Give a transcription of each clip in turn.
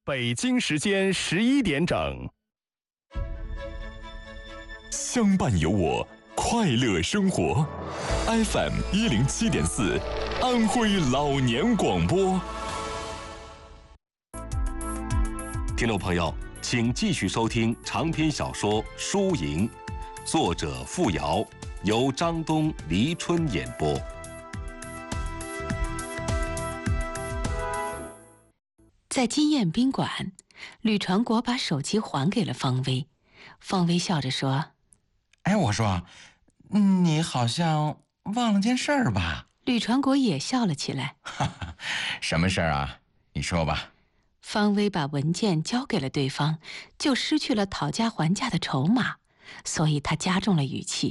北京时间11点整。 相伴有我，快乐生活。FM 107.4，安徽老年广播。 听众朋友，请继续收听长篇小说《输赢》，作者付瑶，由张东、黎春演播。 在金燕宾馆，吕传国把手机还给了方薇。方薇笑着说：“ 哎，我说，你好像忘了件事儿吧？” 吕传国也笑了起来。 什么事儿啊？你说吧。 方薇把文件交给了对方，就失去了讨价还价的筹码，所以他加重了语气：“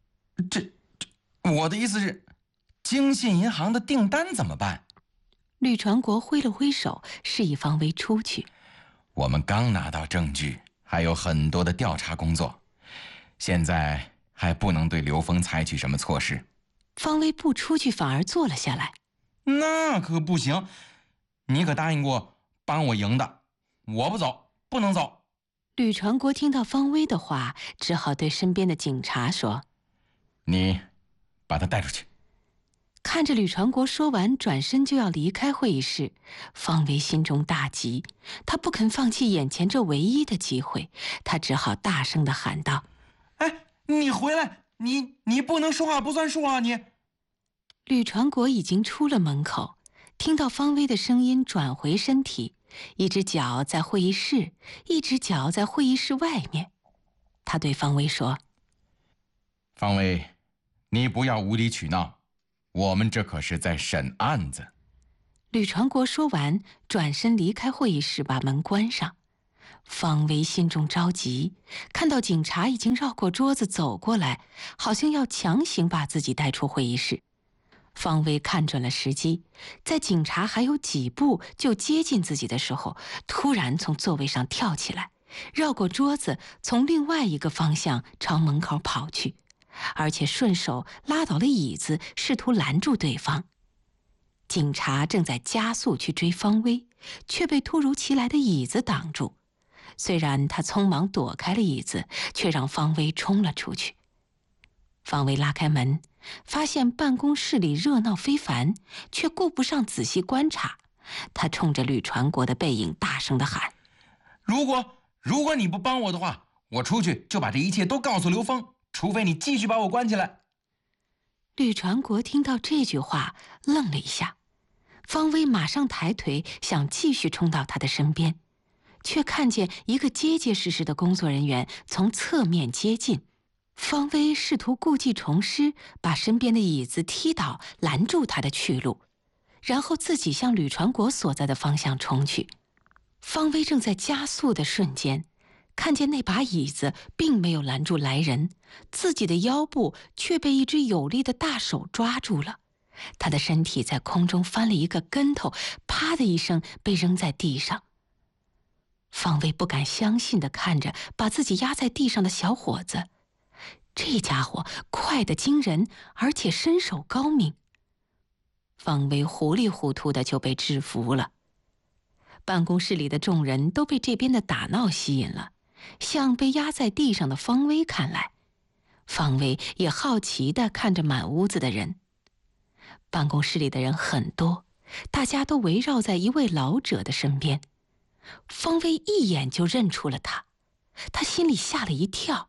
我的意思是，京信银行的订单怎么办？” 吕传国挥了挥手，示意方薇出去。 我们刚拿到证据，还有很多的调查工作，现在还不能对刘峰采取什么措施。 方薇不出去，反而坐了下来。 那可不行，你可答应过帮我赢的，我不走，不能走。 吕传国听到方薇的话，只好对身边的警察说：“ 你把他带出去。” 看着吕传国说完，转身就要离开会议室，方薇心中大急，她不肯放弃眼前这唯一的机会，她只好大声地喊道：“ 哎，你回来，你不能说话不算数啊你！” 吕传国已经出了门口，听到方薇的声音，转回身体，一只脚在会议室，一只脚在会议室外面。他对方薇说：“ 方薇，你不要无理取闹，我们这可是在审案子。” 吕传国说完，转身离开会议室，把门关上。方薇心中着急，看到警察已经绕过桌子走过来，好像要强行把自己带出会议室。方薇看准了时机，在警察还有几步就接近自己的时候，突然从座位上跳起来，绕过桌子，从另外一个方向朝门口跑去，而且顺手拉倒了椅子，试图拦住对方。警察正在加速去追方薇，却被突如其来的椅子挡住。虽然他匆忙躲开了椅子，却让方薇冲了出去。方薇拉开门，发现办公室里热闹非凡，却顾不上仔细观察。他冲着吕传国的背影大声地喊：“ 如果你不帮我的话，我出去就把这一切都告诉刘峰，除非你继续把我关起来。” 吕传国听到这句话，愣了一下。方薇马上抬腿想继续冲到他的身边，却看见一个结结实实的工作人员从侧面接近。方薇试图故技重施，把身边的椅子踢倒，拦住他的去路，然后自己向吕传国所在的方向冲去。方薇正在加速的瞬间，看见那把椅子并没有拦住来人，自己的腰部却被一只有力的大手抓住了。他的身体在空中翻了一个跟头，啪的一声被扔在地上。方薇不敢相信地看着把自己压在地上的小伙子，这家伙快得惊人，而且身手高明。方薇糊里糊涂的就被制服了。办公室里的众人都被这边的打闹吸引了，向被压在地上的方薇看来。方薇也好奇地看着满屋子的人。办公室里的人很多，大家都围绕在一位老者的身边。方薇一眼就认出了他，他心里吓了一跳。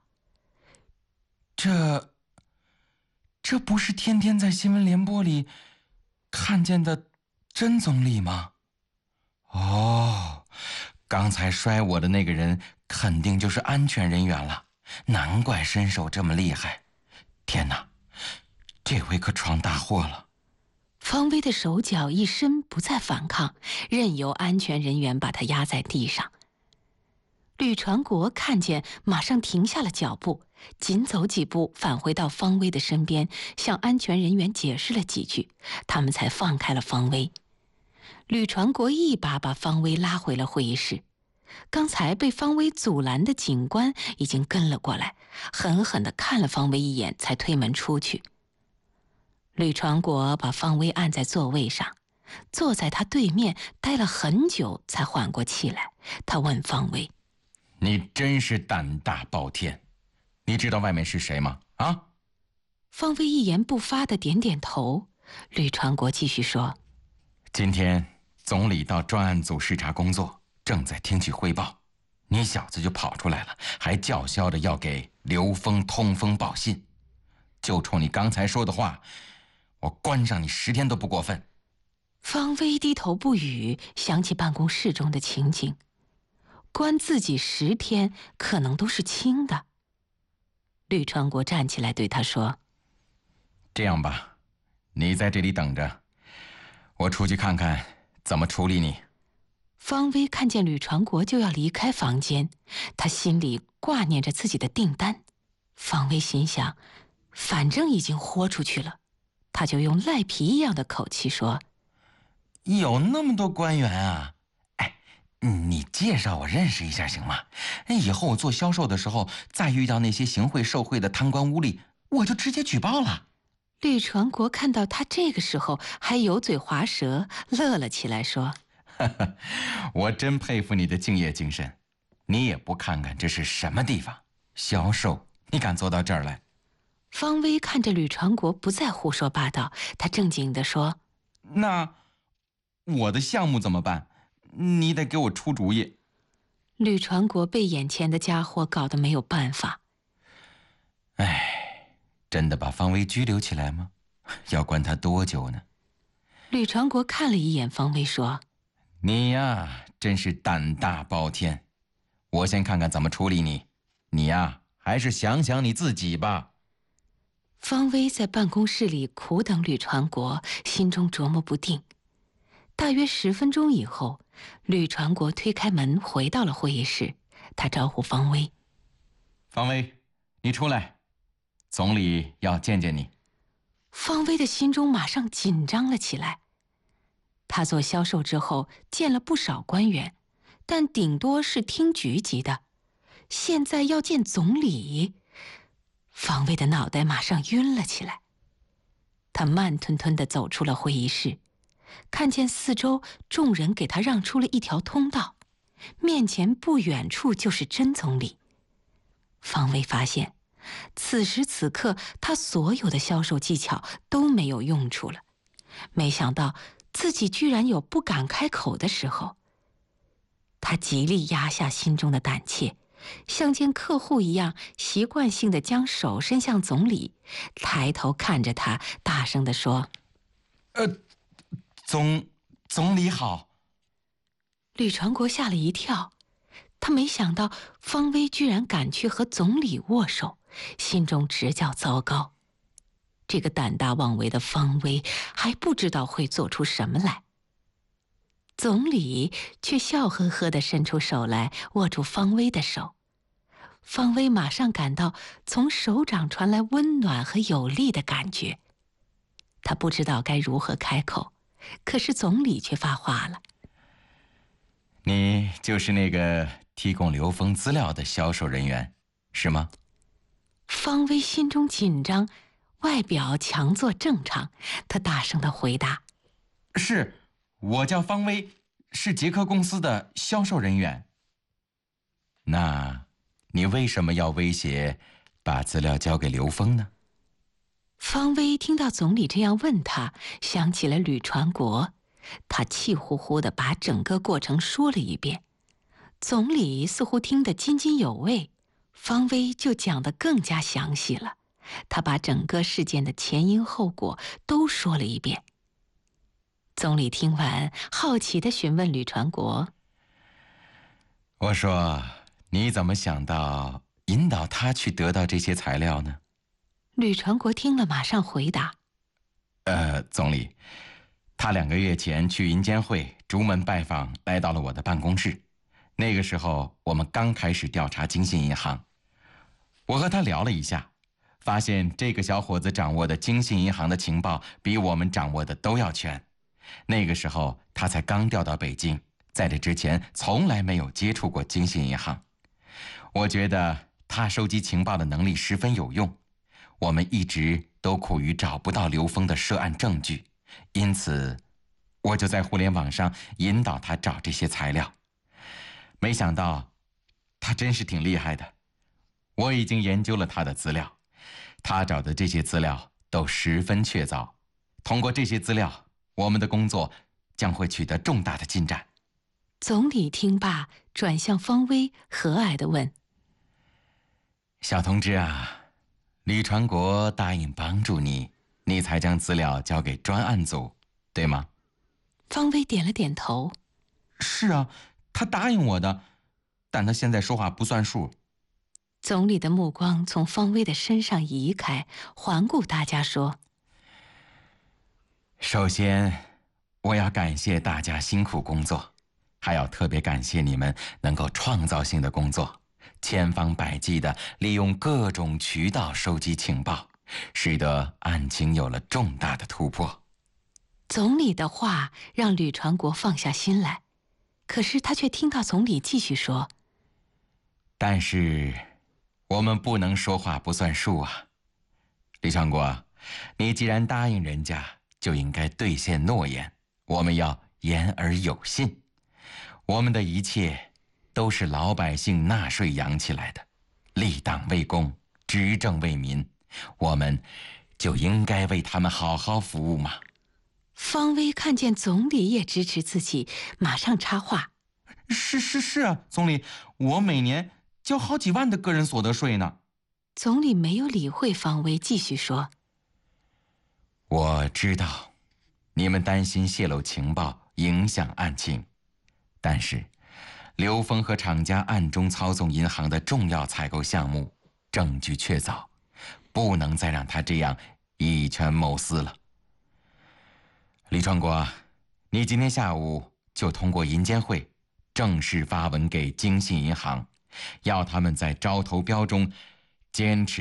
这不是天天在新闻联播里看见的甄总理吗？哦，刚才摔我的那个人肯定就是安全人员了，难怪身手这么厉害。天哪，这回可闯大祸了。 方薇的手脚一伸，不再反抗，任由安全人员把他压在地上。吕传国看见，马上停下了脚步，紧走几步返回到方薇的身边，向安全人员解释了几句，他们才放开了方薇。吕传国一把把方薇拉回了会议室。刚才被方薇阻拦的警官已经跟了过来，狠狠地看了方薇一眼，才推门出去。吕传国把方薇按在座位上， 坐在他对面待了很久才缓过气来。他问方薇：“ 你真是胆大包天，你知道外面是谁吗？啊？” 方薇一言不发地点点头。吕传国继续说：“ 今天总理到专案组视察工作，正在听取汇报，你小子就跑出来了，还叫嚣着要给刘峰通风报信。就冲你刚才说的话，我关上你10天都不过分。” 方薇低头不语，想起办公室中的情景，关自己10天可能都是轻的。吕传国站起来对他说：“ 这样吧，你在这里等着，我出去看看怎么处理你。” 方薇看见吕传国就要离开房间，他心里挂念着自己的订单。方薇心想，反正已经豁出去了，他就用赖皮一样的口气说：“ 有那么多官员啊，哎，你介绍我认识一下行吗？以后我做销售的时候，再遇到那些行贿受贿的贪官污吏，我就直接举报了。” 吕传国看到他这个时候还油嘴滑舌，乐了起来，说：“ 我真佩服你的敬业精神，你也不看看这是什么地方，销售你敢做到这儿来？” 方薇看着吕传国不再胡说八道，他正经地说：“ 那我的项目怎么办？你得给我出主意。” 吕传国被眼前的家伙搞得没有办法。 哎，真的把方薇拘留起来吗？要关他多久呢？ 吕传国看了一眼方薇，说：“ 你呀，真是胆大包天。我先看看怎么处理你。你呀，还是想想你自己吧。” 方薇在办公室里苦等吕传国，心中琢磨不定。大约10分钟以后，吕传国推开门回到了会议室，他招呼方薇：“ 方薇，你出来，总理要见见你。” 方薇的心中马上紧张了起来。他做销售之后见了不少官员，但顶多是厅局级的，现在要见总理，方薇的脑袋马上晕了起来。他慢吞吞地走出了会议室，看见四周众人给他让出了一条通道，面前不远处就是甄总理。方薇发现，此时此刻他所有的销售技巧都没有用处了，没想到自己居然有不敢开口的时候。他极力压下心中的胆怯，像见客户一样习惯性地将手伸向总理，抬头看着他，大声地说：“ 总理好。” 吕传国吓了一跳，他没想到方薇居然敢去和总理握手，心中直叫糟糕。这个胆大妄为的方薇还不知道会做出什么来。总理却笑呵呵地伸出手来，握住方薇的手。方薇马上感到从手掌传来温暖和有力的感觉。他不知道该如何开口，可是总理却发话了：“ 你就是那个提供刘峰资料的销售人员，是吗？” 方薇心中紧张，外表强作正常，他大声地回答：“ 是，我叫方薇，是捷克公司的销售人员。”那你为什么要威胁把资料交给刘峰呢？ 方薇听到总理这样问他，想起了吕传国，他气呼呼地把整个过程说了一遍。总理似乎听得津津有味，方薇就讲得更加详细了。他把整个事件的前因后果都说了一遍。总理听完，好奇地询问吕传国：“ 我说，你怎么想到引导他去得到这些材料呢？” 吕传国听了，马上回答：“ 总理，他2个月前去银监会逐门拜访，来到了我的办公室。那个时候，我们刚开始调查京信银行。我和他聊了一下，发现这个小伙子掌握的京信银行的情报比我们掌握的都要全。那个时候他才刚调到北京，在这之前从来没有接触过京信银行。我觉得他收集情报的能力十分有用。我们一直都苦于找不到刘峰的涉案证据，因此我就在互联网上引导他找这些材料。没想到，他真是挺厉害的。我已经研究了他的资料，他找的这些资料都十分确凿。通过这些资料，我们的工作将会取得重大的进展。 总理听罢，转向方威，和蔼地问：“ 小同志啊，李传国答应帮助你，你才将资料交给专案组，对吗？” 方威点了点头：“ 是啊，他答应我的，但他现在说话不算数。” 总理的目光从方威的身上移开，环顾大家说：“ 首先，我要感谢大家辛苦工作，还要特别感谢你们能够创造性的工作，千方百计地利用各种渠道收集情报，使得案情有了重大的突破。” 总理的话让吕传国放下心来，可是他却听到总理继续说：“ 但是，我们不能说话不算数啊！李传国，你既然答应人家，就应该兑现诺言。我们要言而有信。我们的一切都是老百姓纳税养起来的，立党为公，执政为民，我们就应该为他们好好服务嘛。” 方威看见总理也支持自己，马上插话：“ 是啊，总理，我每年交好几万的个人所得税呢。” 总理没有理会方威，继续说：“ 我知道，你们担心泄露情报影响案情，但是，刘峰和厂家暗中操纵银行的重要采购项目，证据确凿，不能再让他这样以权谋私了。李传国，你今天下午就通过银监会正式发文给京信银行，要他们在招投标中坚持